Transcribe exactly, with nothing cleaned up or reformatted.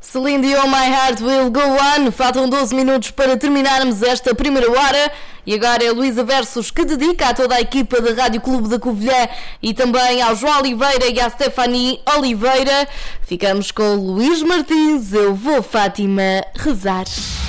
Celine Dion, My Heart Will Go On. Faltam doze minutos para terminarmos esta primeira hora. E agora é a Luísa Versos, que dedica a toda a equipa da Rádio Clube da Covilhã e também ao João Oliveira e à Stephanie Oliveira. Ficamos com Luís Martins, Eu Vou Fátima Rezar.